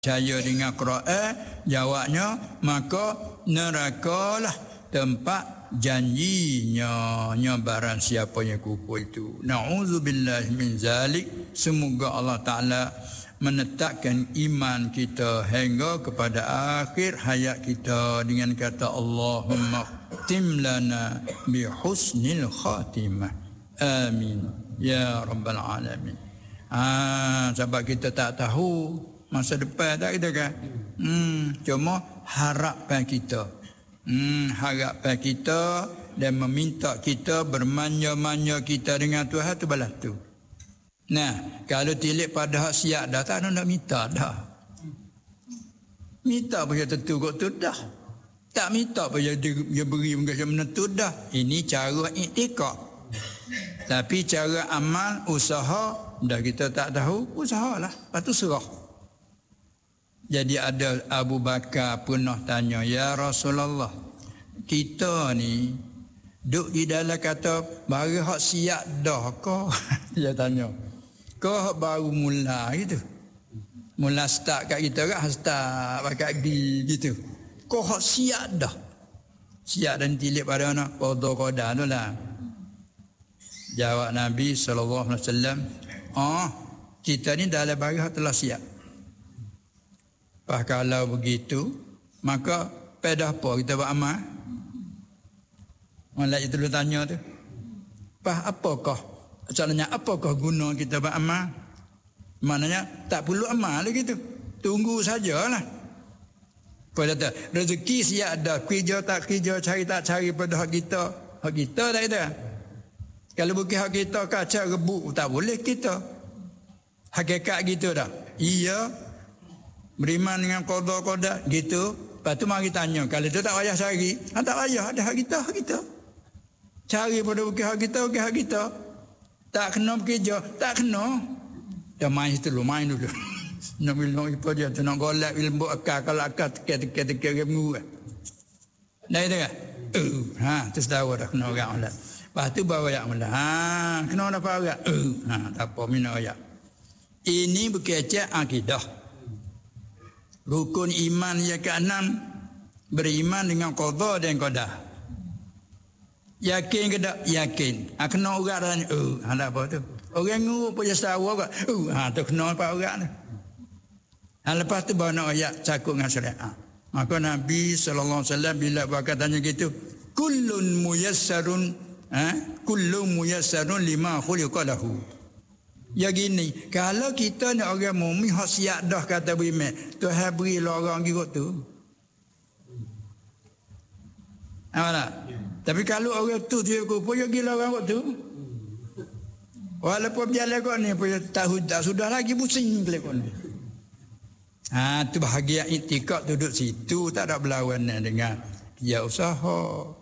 percaya dengan Quran, jawabnya maka nerakalah tempat janjinya barang siapa yang kufur itu. Na'udzubillah min zalik. Semoga Allah Ta'ala menetapkan iman kita hingga kepada akhir hayat kita dengan kata Allahumma khtim lana bi husnil khatimah. Amin ya rabbal alamin. Sebab kita tak tahu masa depan tak kita kan. Cuma harapan kita. Harapan kita dan meminta kita bermanja-manja kita dengan Tuhan tu balas tu. Nah, kalau tilik pada hak siap dah tak nak minta dah. Minta pun tentu kok tu dah. Tak minta pun dia beri macam menentu dah. Ini cara iktikad. Tapi cara amal, usaha, dah kita tak tahu, usahalah. Lepas tu serah. Jadi ada Abu Bakar pernah tanya, ya Rasulullah, kita ni duduk di dalam kata baru hak siap dah kau? Dia tanya. Kau baru mula gitu. Mula start kat kita kan, start pakai gi gitu. Kau hak siap dah. Siap dan tilik pada anak qada qada tu lah. Jawab Nabi sallallahu alaihi wasallam, kita ni dalam baru hak telah siap. Pas kalau begitu, maka pada apa kita buat amal? Malak itu tanya tu. Pas apakah? Soalnya apakah guna kita buat amal? Maknanya tak perlu amal lagi tu. Tunggu sajalah. Pada tu rezeki siap ada, kerja tak kerja, cari tak cari pada hak kita. Hak kita tak ada. Kalau bukan hak kita kacau rebut tak boleh kita. Hakikat gitu dah. Iya. Beriman dengan qada gitu. Lepas tu mari tanya, kalau tu tak payah cari, tak payah ada hak kita. Cari pada bukan hak kita. Tak kena bekerja, tak kena. Dah main dulu. Nak bilang apa dia tu, nak golak ilmu akal, kalau akal teka ilmu. Dah itu kan? Terus tahu dah kena orang lah. Lepas tu bawa ayat mula. Kena apa orang? Tak apa, minat ayat. Ini berkecek akidah. Rukun iman yang ke-6, beriman dengan qada dan qadar. Yakin ke tak? Yakin. Kena urat dah ni. Tak apa tu. Orang nguruk pun jasa awak. Tu kena apa urat tu. Lepas tu bawa nak ayat cakap dengan syariat. Maka Nabi SAW bila berkatanya gitu, kullun muyassarun lima khuliqa lahu. Ya gini, kalau kita ni orang mukmin hak siap dah kata beriman, Tuhan berilah orang gitu tu. Nampak? Tapi kalau orang tu dia kupu, dia gila orang tu. Walaupun berjalan kau ni, tahu tak sudah lagi pusing kau ni. Tu bahagia iktikad duduk situ, tak ada berlawanan dengan dia usaha.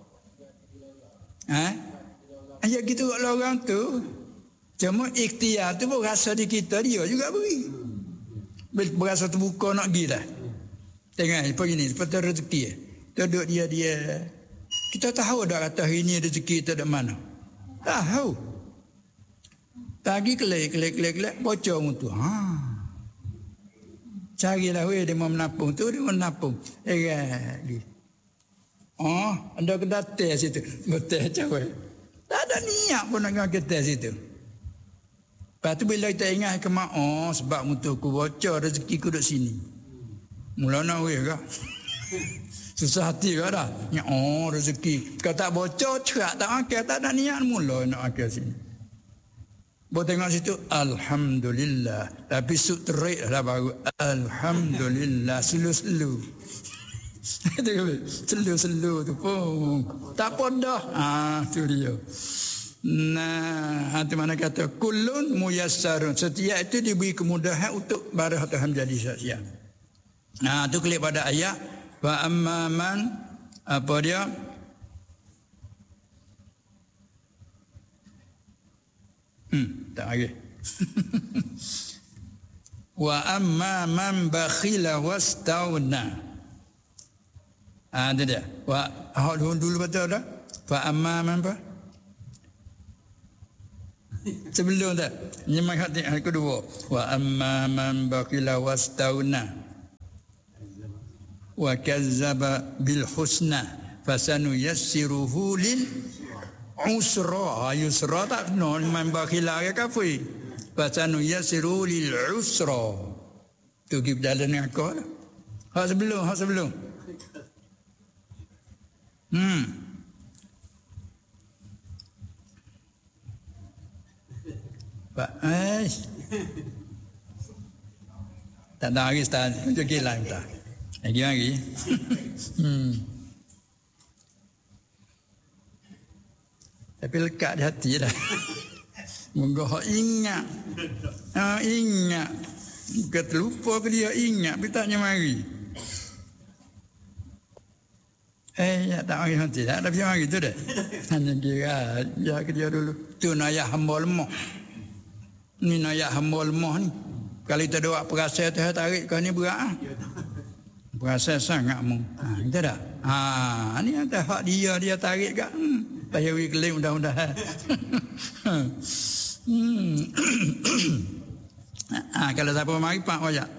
Ya gitu kalau orang tu. Cuma ikhtiar tu berasa di kita, dia juga beri. Berasa terbuka nak pergi dah. Tengok apa gini, seperti rezeki. Duduk dia. Kita tahu dah kata hari ni rezeki kita ada mana. Tahu. Pagi kelek, bocor mutu. Carilah dia mau menapung tu, dia mau menapung. Ada kedatai situ. Betul cawai. Tak ada niat pun nak pergi kedatai situ. Lepas tu bila kita ingat ke mak, sebab mutu ku bocor rezeki ku duduk sini. Mula nak ke? Susah hati ke dah? Rezeki. Kalau tak bocor, cerak tak makan, tak ada niat mula nak makan sini. Bawa tengok situ, Alhamdulillah. Tapi sutrik lah baru, Alhamdulillah, selu-selu. Selu-selu tu pun. Tak pun dah. Tu dia. Itu mana kata kullun muyassarun, setiap itu diberi kemudahan untuk barang Tuhan menjadi saksian. Itu klik pada ayat wa amman apa dia tak lagi. Wa amma man bakhila wastauna. Ada dia. Wa dulu betul dah. Wa amma man apa? Sebelum tak nyemak hati kedua wa amma man baqila wastauna wa kazzaba bil husna fasanuyassiruhu lil usra. Yusra tak no man bakhilah ke kafir. Fasanuyassiruhu lil usra. Tu pergi berjalan dengan kau lah. Hak sebelum. Pak, tak tahu lagi Ustaz. Macam gila Ustaz. Lagi. Tapi lekat di hati dah. Moga ingat. Ingat. Bukan terlupa ke dia ingat. Tapi taknya mari. Tak mari nanti. Tak ada mari tu dah. Hanya kira. Ya ke dia dulu. Tu nayah hamba lemah. Ni nayah hamba lemah ni. Kalau kita doa perasa tu tarik kau ni berat. Perasa sangat mu. Kita dah. Ni ada hak dia tarik kat. Payah we keling mudah-mudahan. Kalau siapa mari pak wajak.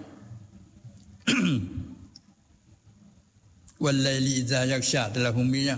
Wallaili idza yaksha telah huminya.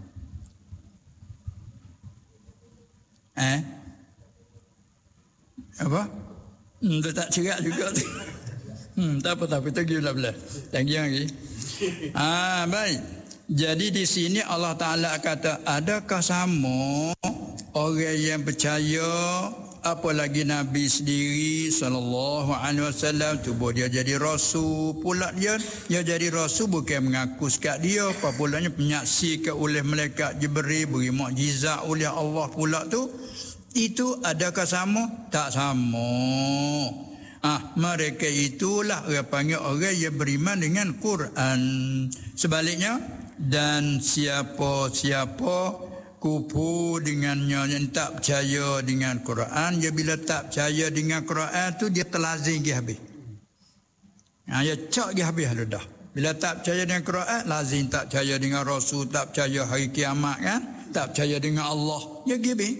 Apa? Dia tak cerak juga tu. Tak apa kita pergi belah-belah. Lagi lagi. Baik. Jadi di sini Allah Taala kata, adakah sama orang yang percaya apalagi Nabi sendiri sallallahu alaihi wasallam tubuh dia jadi rasul pula dia jadi rasul bukan mengaku sekat dia apa pulanya penyaksikan oleh malaikat Jibril beri mukjizat oleh Allah pula tu itu adakah sama? Tak sama. Mereka itulah orang panggil orang yang beriman dengan Quran. Sebaliknya dan siapa kufur dengannya yang tak percaya dengan Quran, dia bila tak percaya dengan Quran tu dia terlazim pergi habis. Dia cak pergi habis dah. Bila tak percaya dengan Quran, lazim tak percaya dengan Rasul, tak percaya hari kiamat kan, tak percaya dengan Allah, dia pergi habis.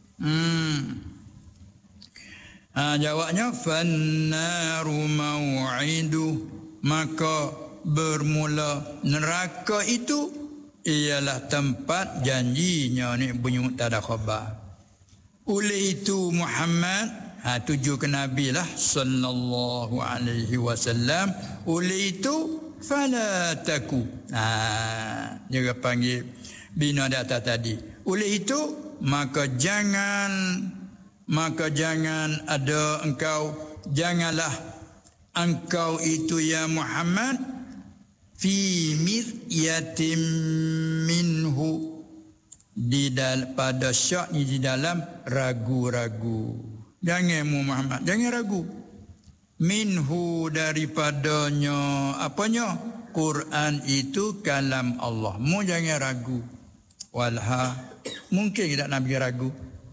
Jawabnya fannaru mau'idu, maka bermula neraka itu ialah tempat janjinya ni bunyi mubtada khabar. Oleh itu Muhammad tuju ke Nabi lah sallallahu alaihi wasallam. Oleh itu fala taku. Dia panggil bina di atas tadi. Oleh itu maka jangan ada engkau, janganlah engkau itu ya Muhammad fi miryatim minhu pada syaknya di dalam ragu-ragu. Jangan Muhammad, jangan ragu. Minhu daripadanya apanya? Quran itu kalam Allah. Mu jangan ragu. Walha mungkin tidak Nabi ragu?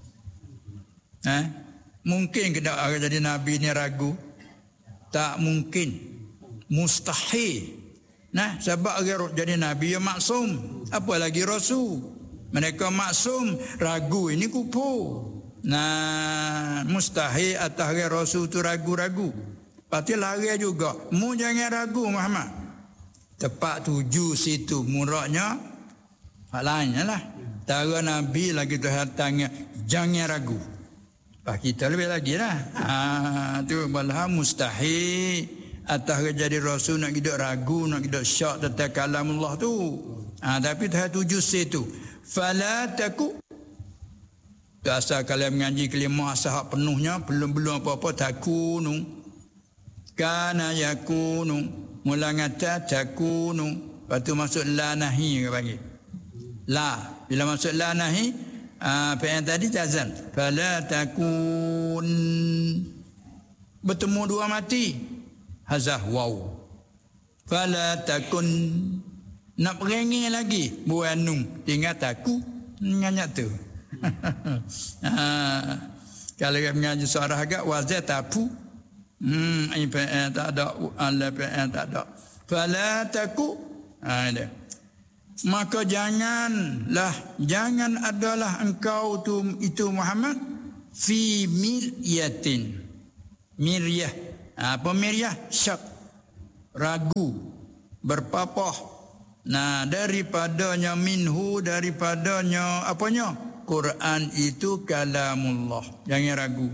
Mungkin tidak orang jadi Nabi ni ragu? Tak mungkin. Mustahil. Sebab orang jadi Nabi yang maksum. Apa lagi Rasul. Mereka maksum. Ragu ini kufur. Mustahil atas orang Rasul tu ragu-ragu. Pasti lari juga. Mu jangan ragu Muhammad. Tepat tuju situ. Muraknya hal lainnya lah. Tara Nabi lagi Tuhan tanya. Jangan ragu. Kita lebih lagi lah. Tu malah mustahil. Atas jadi Rasul nak hidup ragu, nak hidup syak tentang kalam Allah tu. Tapi Tuhan tuju situ. Fala taku. Asal kalian mengaji kelima asal penuhnya, belum apa-apa takunu. Kana yakunu. Mula ngata takunu. Lepas tu masuk la nahi ke panggil. La. Bila masuk la nahi, apa yang tadi jazam. Fala takun. Bertemu dua mati. Hazah waw. Fala takun. Nak perengih lagi buanung tinggal taku nganyak tu. Kalau dia mengaji suara agak wazir tapu. IPN tak ada, LPN tak ada. Fala taku. Maka jangan adalah engkau tu itu Muhammad fi miryatin. Miryah. Apa miryah? Syak. Ragu. berpapah. Nah, daripadanya minhu, daripadanya apanya? Quran itu kalamullah. Jangan ragu.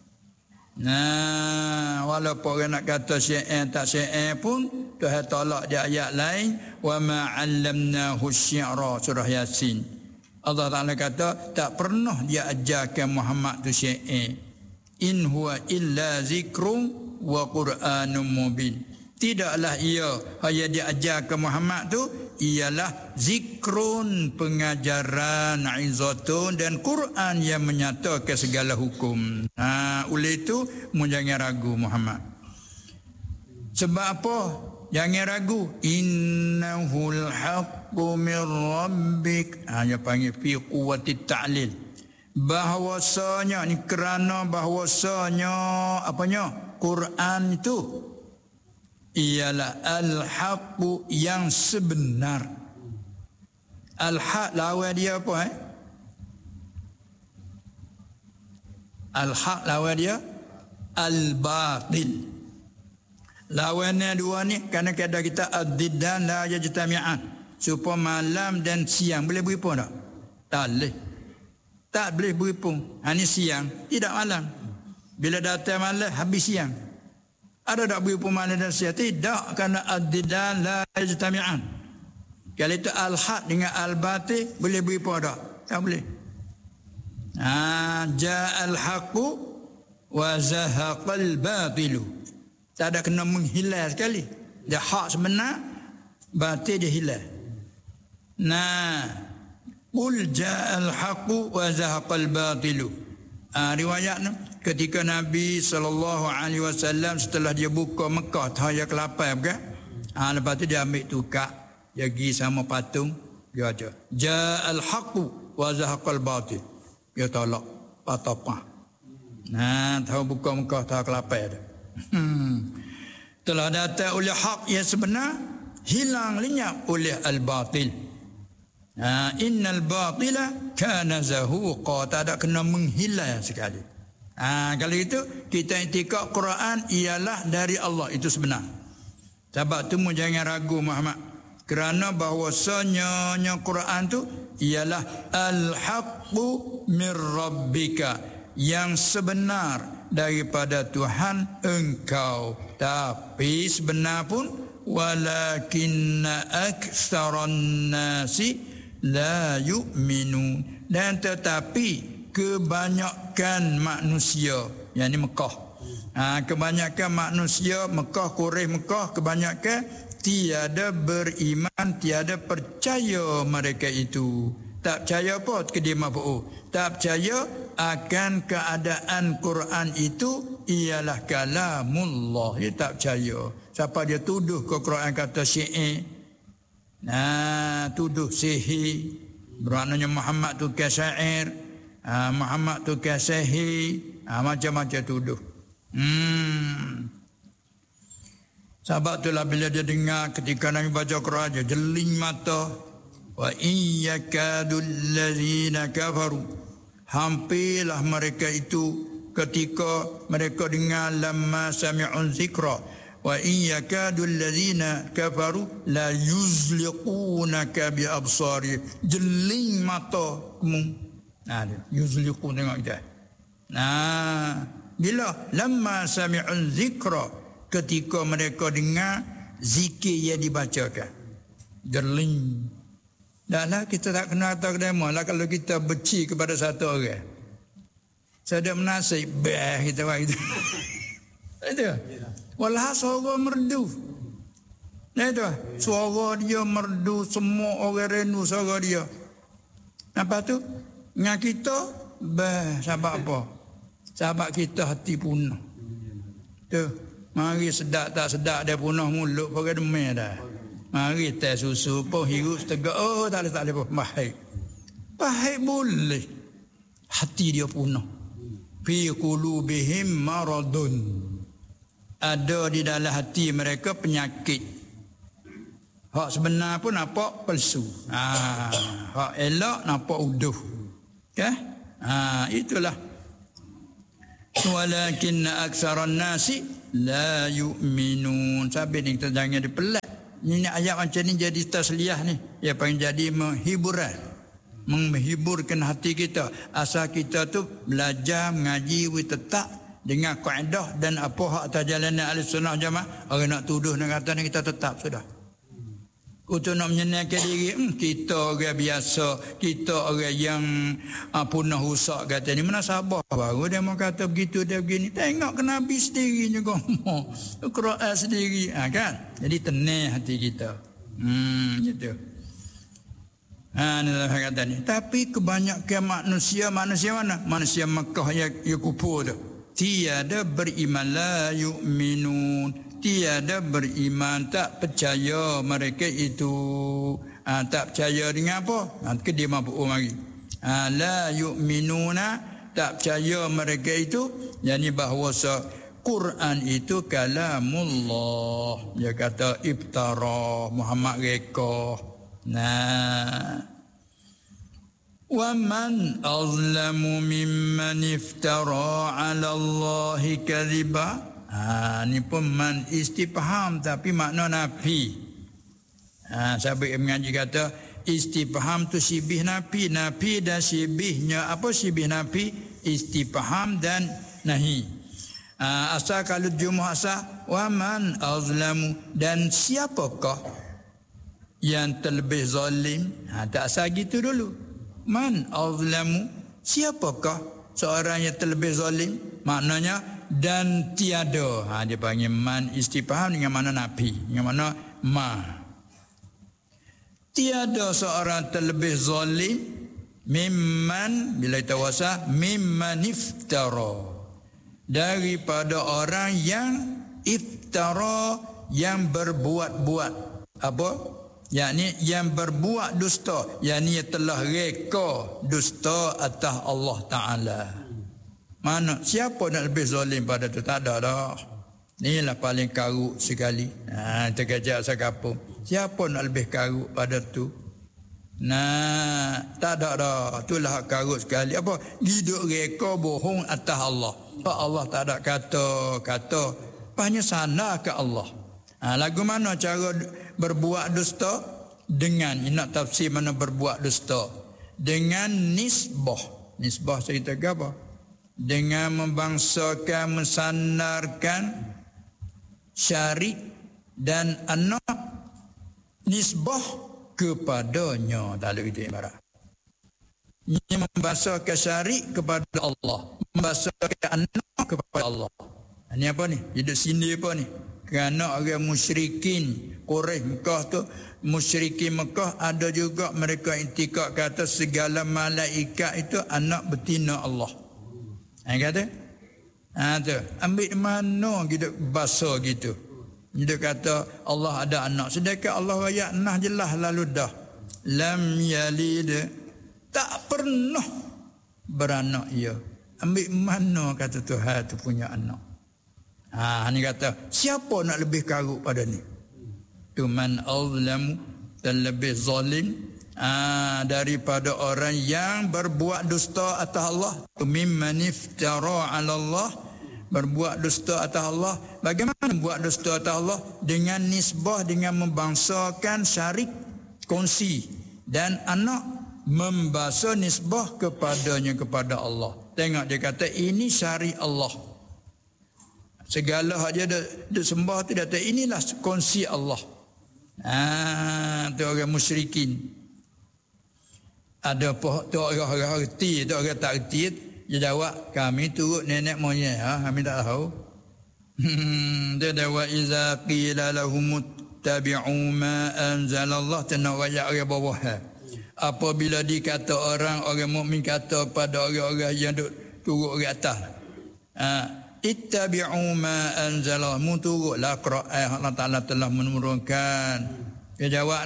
Nah, walaupun orang nak kata syair tak syair pun Tuhan tolak di ayat lain, wa ma 'allamnahu syi'ra, surah Yasin. Allah Taala kata tak pernah dia ajarkan Muhammad tu syair. In huwa illa zikrun wa Qur'anun mubin. Tidaklah ia hanya dia ajarkan Muhammad tu ialah zikrun, pengajaran, izatun, dan Quran yang menyatakan segala hukum. Oleh itu jangan ragu Muhammad. Sebab apa? Jangan ragu. Innahul haqqu min rabbik. Dia panggil fi quwwati ta'lil. Bahwasanya ni kerana bahwasanya apanya? Quran itu ialah al-haqqu yang sebenar. Al-haq lawan dia apa Al-haq lawan dia al-batil. Lawannya dua ni kadang-kadang kita ad-diddan la yajtami'an. Supaya malam dan siang boleh berhimpun tak? Tak boleh. Tak boleh berhimpun. Ini siang, tidak malam. Bila datang malam habis siang. Ada tak berhimpun malam dan siang? Tidak, kerana ad-diddan la yajtami'an. Kalau itu al-haq dengan al-batil boleh berhimpun tak? Tak boleh. Ja'al haqqu wa zahaqal batilu. Tak ada kena menghilang sekali. Dia hak sebenar, batil dia hilang. Nah, qul ja'al haqqu wa zahaqal batilu. Riwayat ketika Nabi SAW setelah dia buka Mekah tahun ke-8 bukan? Lepas tu dia ambil tukar, dia pergi sama patung, dia baca ja'al haqqu wa zahaqal batil. Dia tolak patapah. Tahun buka Mekah tahun ke-8 dah. Telah datang oleh hak yang sebenar, hilang lenyap oleh al-batil. Innal batila kana zahuqa. Tak ada kena menghilang sekali. Kalau itu kita iktikad Quran ialah dari Allah, itu sebenar. Sebab tu jangan ragu Muhammad, kerana bahwasanya Quran tu ialah al-haqqu min rabbika, yang sebenar daripada Tuhan engkau. Tapi sebenar pun walakinna aktsaran nasi la yu'minun. Dan tetapi kebanyakan manusia, yakni Mekah, kebanyakan manusia Mekah, Quraisy Mekah, kebanyakan tiada beriman, tiada percaya mereka itu. Tak percaya apa? Kediam apa? Tak percaya akan keadaan Quran itu ialah kalamullah. Dia tak percaya. Siapa dia tuduh ke Quran kata syair, tuduh sihir, bermaknanya Muhammad tu ke syair, Muhammad tu ke sihir, macam-macam tuduh. Sebab itulah bila dia dengar ketika Nabi baca Quran, dia jeling mata. Wa iyyakadul ladzina kafaru, hampirlah mereka itu ketika mereka dengar lamma sami'un zikra, wa iyyakadul ladzina kafaru la yuzliqunaka bi absari, jeling mata kamu. Yuzliqun tengok kita. Bila lamma sami'un zikra, ketika mereka dengar zikir yang dibacakan, jeling. Dahlah kita tak kena tahu kedema lah kalau kita benci kepada satu orang. Saya menasib, kita buat itu. Itu. Walah suara merdu. Itu. Suara dia merdu, semua orang rindu suara dia. Apa tu? Dengan kita, sebab apa? Sebab kita hati punah. Tu. Mari sedap tak sedap dia punah mulut pakai demai dah. Mari teh susu pun hirup setegak. Tak boleh pun. Pahit boleh. Hati dia punah. Fi qulubihim maradun. Ada di dalam hati mereka penyakit. Hak sebenar pun nampak palsu. Hak elok nampak uduh. Itulah. Walakinna aktsaran nasi la yu'minun. Sampai ni kita jangan dipelat. Ini ayat macam ni jadi tasliyah ni. Ya pengen jadi menghiburan. Menghiburkan hati kita. Asal kita tu belajar, mengaji, tetap dengan kaedah dan apa hak atas jalanan Ahlussunnah Jamaah. Orang nak tuduh nak kata ni kita tetap sudah. Untuk nak menyenangkan diri, kita orang biasa, kita orang yang punah rusak kata ni. Mana sabar baru dia mau kata begitu, dia begini. Tengok ke Nabi sendiri juga. Quran sendiri. Kan? Jadi tenang hati kita. Gitu. Ini lah kata ni. Tapi kebanyakan manusia mana? Manusia Mekah yang kufur tu. Tiada beriman, la yu'minun. Tiada beriman, tak percaya mereka itu. Tak percaya dengan apa? Dia mampu lagi. La yu'minuna, tak percaya mereka itu. Yani bahawasa Quran itu kalamullah. Dia kata iftara, Muhammad reka. Nah. Wa man azlamu mimman iftara 'ala Allahi kadhiba. Ni pun man istifham tapi makna nafi. Sahabat yang mengaji kata istifham tu sibih nafi. Nafi dan sibihnya apa sibih nafi? Istifham dan nahi. Asal kalau jumuh asal wa man azlamu, dan siapakah yang terlebih zalim? Tak asal gitu dulu. Man azlamu, siapakah seorang yang terlebih zalim? Maknanya dan tiada. Dia panggil man istifham dengan mana nafi, dengan mana ma. Tiada seorang terlebih zalim mimman, bila kita wasa mimman iftara, daripada orang yang iftara, yang berbuat-buat apa? Yakni yang berbuat dusta, yakni telah reka dusta atas Allah Ta'ala. Mana siapa nak lebih zalim pada tu? Tak ada dah. Inilah paling karuk sekali. Terkejap sekapung. Siapa nak lebih karuk pada tu? Tak ada dah. Itulah karuk sekali. Apa? Hidup reka bohong atas Allah. Allah tak ada kata. Hanya sana ke Allah. Lagu mana cara berbuat dusta? Dengan, nak tafsir mana berbuat dusta? Dengan nisbah. Nisbah cerita ke apa? Dengan membangsakan, mensandarkan syarik dan anak nisbah kepadanya. Tak ada itu ibarat. Ini membangsakan syarik kepada Allah, membangsakan anak kepada Allah. Ini apa ni? Hidup sini apa ni? Kerana orang musyrikin Quraisy Mekah tu, musyrikin Mekah ada juga mereka intikad kata segala malaikat itu anak betina Allah. Kata tu ambil mana kita bahasa gitu. Dia kata Allah ada anak, sedangkan Allah ayat nah jelas lalu dah lam yalid, tak pernah beranak ia. Ambil mana kata Tuhan tu punya anak. Ni kata siapa nak lebih karuk pada ni? Tu man azlamu, dan lebih zalim daripada orang yang berbuat dusta atas Allah. Mimman iftara 'ala Allah, berbuat dusta atas Allah. Bagaimana buat dusta atas Allah? Dengan nisbah, dengan membangsakan syarik, kongsi dan anak, membangsa nisbah kepadanya, kepada Allah. Tengok dia kata ini syari Allah. Segala hak dia sembah tu dia kata inilah kongsi Allah. Tu orang musyrikin. Ada apa tu orang reti, tu orang tak reti, dia jawab kami turut nenek moyang, kami tak tahu. Dia jawab iza qila lahum tabi'u ma anzalallah, tenang ayat orang bawah. Apabila dikata orang mukmin kata pada orang-orang yang duk turut orang atas, ittabi'u ma anzalallah, mu turutlah Quran Allah Taala telah menurunkan. Dia jawab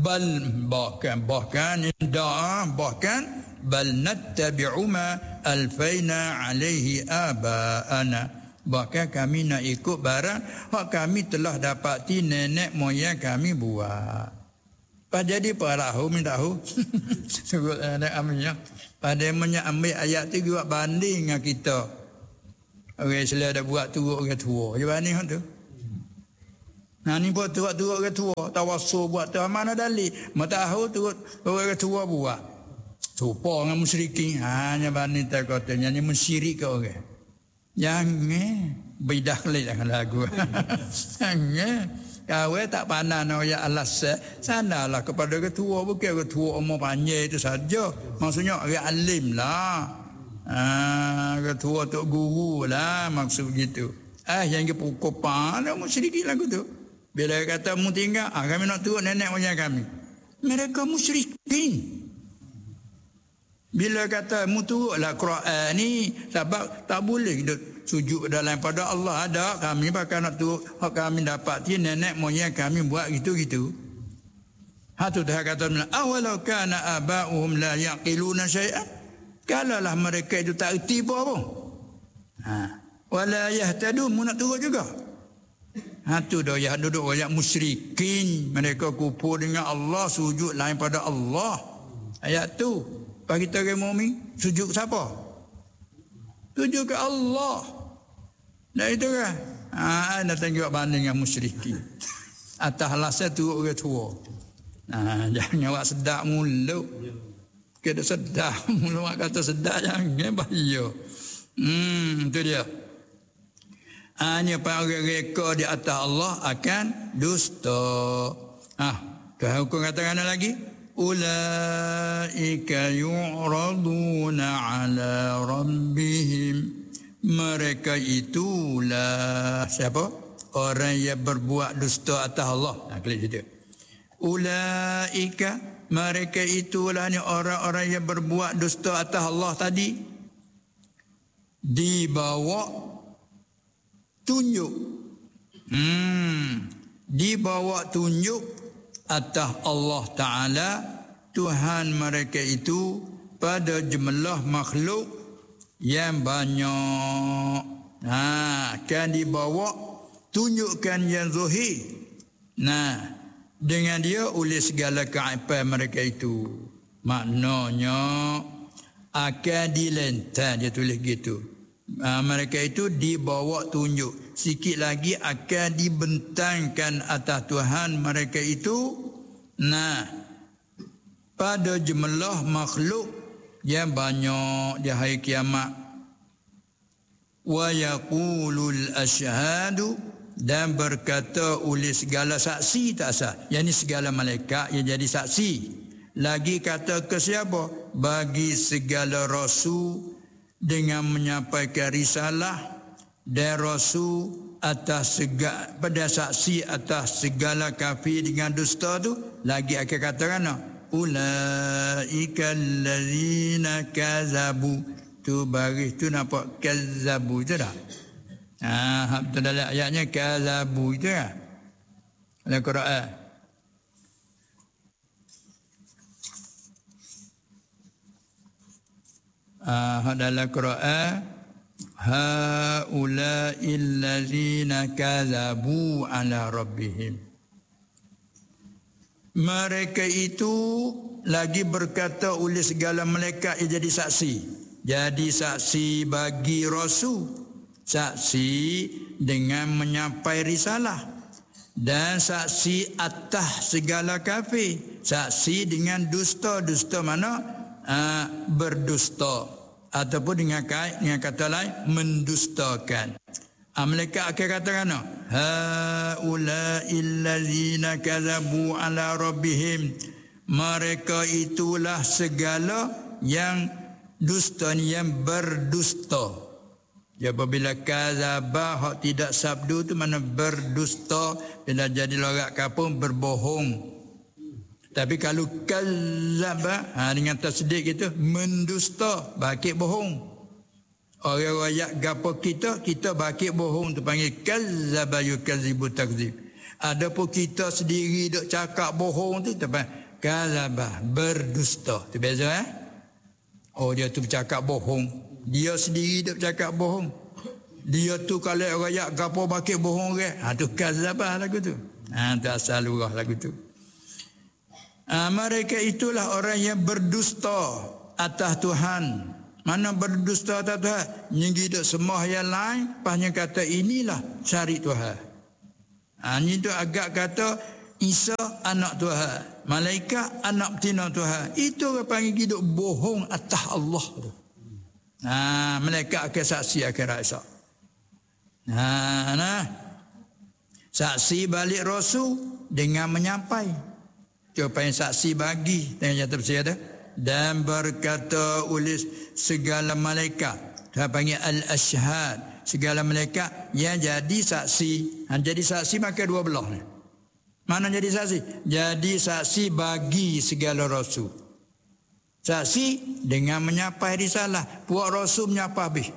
bahkan bal nattabi'u ma alfaina alaihi aba'ana, bahkan kami nak ikut barang hak kami telah dapati nenek moyang kami buat. Jadi parahu mintahu sebut nenek aminnya pada ambil ayat tu buat banding dengan kita. Orang Islam dah buat turut orang tua je banding tu. Nah ni buat turut-turut orang tua, tawassul buat tu mana dalil. Matahu turut orang tua buat. Serupa dengan musyrikin. Hanya bani tak katanya ni mensyirik ke orang. Jangan bidah kelik dengan lagu. Jangan. Kau tak pandai nak ya alas sanalah kepada ketua bukan ketua umur panjang itu saja. Maksudnya orang alim lah. Ketua tok guru lah maksud gitu. Yang ke pukul pada musyrikin lagu tu. Bila kata mu tinggal, kami nak turut nenek moyang kami. Mereka musyrikin. Bila kata mu turutlah Quran ni sebab tak boleh kita sujud dalam pada Allah ada kami bakal nak turut hak kami dapat nenek moyang kami buat gitu-gitu. Hatu dah kata awalau kana aba'uhum la yaqiluna syai'an. Kalalah mereka itu tak erti apa-apa. Wala yahtadun mu nak turut juga. Tu dah yang duduk ayat musyrikin. Mereka kufur dengan Allah, sujud lain pada Allah. Ayat tu. Bagi kita orang mukmin, sujud siapa? Sujud ke Allah. Dah itu kan? Nak tengok banding dengan musyrikin. Atas lasnya turut orang tua. Jangan awak sedap mulut. Kita sedap mulut. Awak kata sedap jangan bahaya. Itu dia. Hanya para reka di atas Allah akan dusta. Tuhan hukum katakan lagi. Ulaika yu'raduna ala rabbihim. Mereka itulah siapa? Orang yang berbuat dusta atas Allah. Klik situ. Ulaika, mereka itulah ni orang-orang yang berbuat dusta atas Allah tadi. Dibawa tunjuk. Dibawa tunjuk atas Allah Ta'ala Tuhan mereka itu pada jumlah makhluk yang banyak. Kan dibawa tunjukkan yang zahir. Dengan dia oleh segala keaiban mereka itu. Maknanya akan dilentar, dia tulis gitu. Mereka itu dibawa tunjuk. Sikit lagi akan dibentangkan atas Tuhan mereka itu. Pada jumlah makhluk yang banyak di hari kiamat. Wa yaqulul asyhadu, dan berkata oleh segala saksi tak sah. Yang ni segala malaikat yang jadi saksi. Lagi kata ke siapa? Bagi segala rasul dengan menyampaikan risalah dan rasul atas segala pada saksi atas segala kafir dengan dusta tu. Lagi akan katakan ulaika allazina kazabu. Tu baris tu nampak kazabu tu dah. Betul dalam ayatnya kazabu itu kan. Dalam Quran. Dalam Quran haula'il ladzina kazabu ala rabbihim. Mereka itu lagi berkata oleh segala malaikat yang jadi saksi. Jadi saksi bagi rasul, saksi dengan menyampai risalah, dan saksi atas segala kafir, saksi dengan dusta. Dusta mana? Berdusta. Ataupun dengan kata lain mendustakan. Malaikat akan katakan haula'il ladzina kadzabu ala rabbihim. Mereka itulah segala yang dusta, yang berdusta. Apabila kadzaba hak tidak sabdu tu mana berdusta, bila jadi logat kapung berbohong. Tapi kalau kadzaba dengan tasdid gitu mendusta, bakit bohong. Orang royak gapo kita bakit bohong tu panggil kadzaba yukadzibu takdzib. Adapun kita sendiri duk cakap bohong tu tepat kadzaba berdusta. Tu beza dia tu bercakap bohong. Dia sendiri duk cakap bohong. Dia tu kalau royak gapo bakit bohong ke? Tu kadzaba lagu tu. Tu asal lurah lagu tu. Mereka itulah orang yang berdusta atas Tuhan. Mana berdusta atas Tuhan? Yang hidup sembah yang lain, pasnya kata inilah syariat Tuhan. Ini tu agak kata Isa anak Tuhan, malaikat anak betina Tuhan. Itu orang panggil hidup bohong atas Allah tu. Malaikat akan saksi akhirat esok. Saksi balik Rasul dengan menyampai. Coba yang saksi bagi tengok jatuh bersih ada. Dan berkata ulis segala malaikat. Dia panggil al-ashhad. Segala malaikat yang jadi saksi. Jadi saksi maka dua belah ni. Mana jadi saksi? Jadi saksi bagi segala Rasul. Saksi dengan menyampai risalah. Puak Rasul menyampai habis.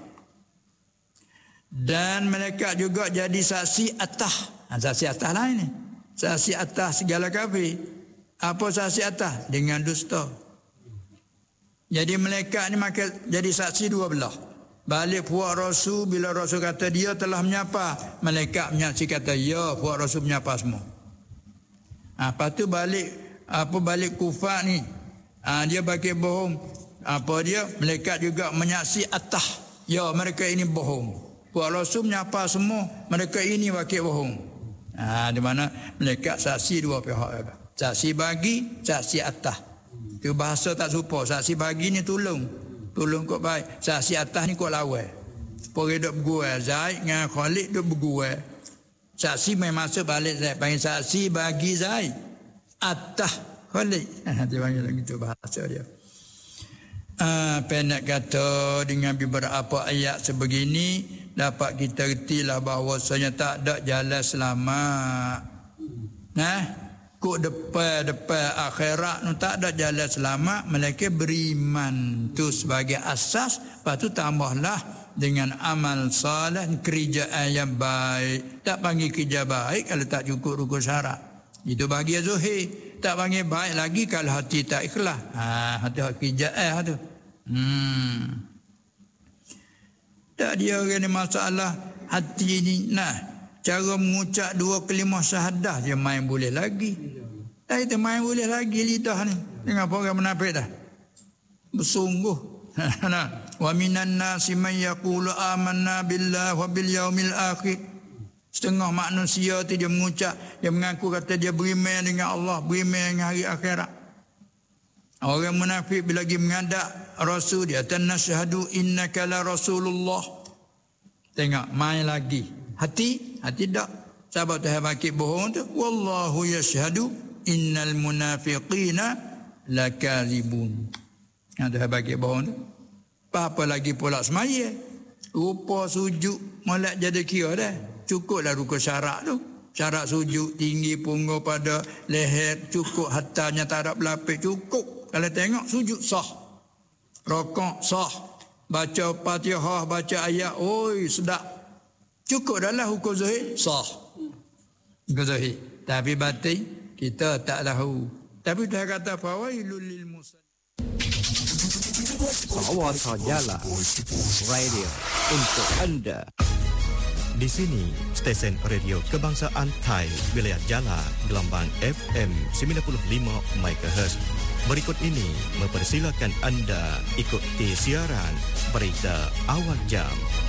Dan malaikat juga jadi saksi atas. Saksi atas lain ni. Saksi atas segala kafir. Apa saksi atas? Dengan dusta. Jadi malaikat ni maka jadi saksi dua belah. Balik puak Rasul, bila Rasul kata dia telah menyapa, malaikat menyaksi kata ya, puak Rasul menyapa semua. Lepas tu balik kufar ni. Dia pakai bohong. Apa dia? Malaikat juga menyaksi atas. Ya, mereka ini bohong. Puak Rasul menyapa semua, mereka ini pakai bohong. Di mana malaikat saksi dua pihak. Saksi bagi, saksi atas. Itu bahasa tak serupa. Saksi bagi ni tolong kau baik. Saksi atas ni kau lawan. Supaya duk bergurau. Zaid dengan Khalid duk bergurau. Saksi main masuk balik Zaid. Panggil saksi bagi Zaid. Atas Khalid. Dia panggil lagi tu bahasa dia. Pendek kata dengan beberapa ayat sebegini dapat kita retilah bahawasanya tak ada jalan selamat. Kok depan akhirat tu tak ada jalan selamat, melainkan beriman tu sebagai asas. Lepas tu tambahlah dengan amal salih, kerjaan yang baik. Tak panggil kerja baik kalau tak cukup rukun syarat. Itu bagi zuhir. Tak panggil baik lagi kalau hati tak ikhlas. Hati kerjaan tu. Tak dia orang ni masalah hati ni. Cara mengucap 2 kalimah syahadah dia main boleh lagi. Kita main boleh lagi lidah ni. Tengok orang munafik dah. Bersungguh. Wa minan nasi man yaqulu amanna billahi wa bil yaumil akhir. Setengah manusia tu dia mengucap, dia mengaku kata dia beriman dengan Allah, beriman dengan hari akhirat. Orang munafik bila lagi menghadap Rasul dia, "Tanashhadu innaka la Rasulullah." Tengok main lagi. Hati tak. Sahabat Tuhan pakai bohong tu. Wallahu yashhadu innal munafiqina lakazibun. Tuhan pakai bohong tu. Apa lagi pula semaya. Rupa sujud molek jadi kira dah. Cukuplah rukun syarat tu. Syarat sujud tinggi punggung pada leher. Cukup hatanya tak ada berlapis. Cukup. Kalau tengok sujud sah. Rokok sah. Baca Fatihah, baca ayat. Oi sedap. Cukup adalah hukum zahir sah. Hukum zahir. Tapi batin kita tak tahu. Tapi dia kata fawailul lil musallin. Sawarika Jala Radio untuk anda. Di sini stesen radio kebangsaan Thai wilayah Jala gelombang FM 95 MHz. Berikut ini mempersilakan anda ikuti siaran berita awal jam.